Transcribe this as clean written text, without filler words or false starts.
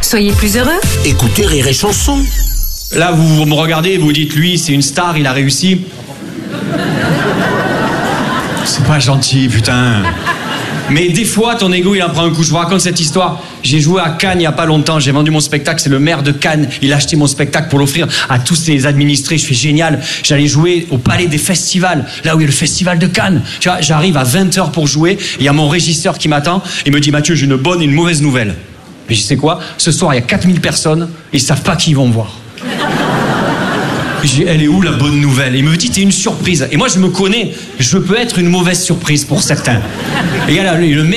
Soyez plus heureux. Écoutez Rire et Chanson. Là, vous me regardez et vous dites, lui, c'est une star, il a réussi. C'est pas gentil, putain. Mais des fois, ton ego, il en prend un coup. Je vous raconte cette histoire. J'ai joué à Cannes il y a pas longtemps. J'ai vendu mon spectacle. C'est le maire de Cannes. Il a acheté mon spectacle pour l'offrir à tous ses administrés. Je fais génial. J'allais jouer au Palais des Festivals. Là où il y a le festival de Cannes. Tu vois, j'arrive à 20h pour jouer. Il y a mon régisseur qui m'attend. Il me dit, Mathieu, j'ai une bonne et une mauvaise nouvelle. Mais je sais quoi? Ce soir, il y a 4000 personnes. Et ils savent pas qui ils vont me voir. Je dis, elle est où la bonne nouvelle? Et il me dit, t'es une surprise. Et moi, je me connais, je peux être une mauvaise surprise pour certains. Et il y a le maire